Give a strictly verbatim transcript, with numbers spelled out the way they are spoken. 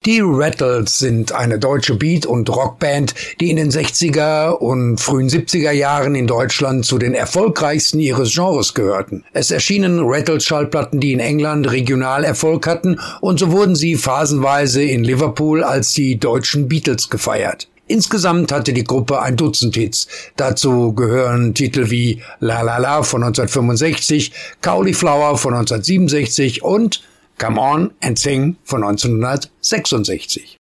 Die Rattles sind eine deutsche Beat- und Rockband, die in den sechziger und frühen siebziger Jahren in Deutschland zu den erfolgreichsten ihres Genres gehörten. Es erschienen Rattles-Schallplatten, die in England regional Erfolg hatten, und so wurden sie phasenweise in Liverpool als die deutschen Beatles gefeiert. Insgesamt hatte die Gruppe ein Dutzend Hits. Dazu gehören Titel wie La La La von neunzehnhundertfünfundsechzig, Cauliflower von neunzehnhundertsiebenundsechzig und Come On and Sing von neunzehnhundertsechsundsechzig.